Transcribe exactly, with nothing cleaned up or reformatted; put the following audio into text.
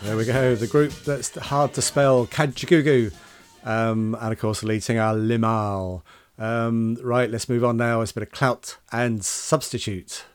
There we go. The group that's hard to spell, Kajagoogoo. Um, and of course, the lead singer, Limahl. Um, right, let's move on now. It's a bit of Clout and Substitute.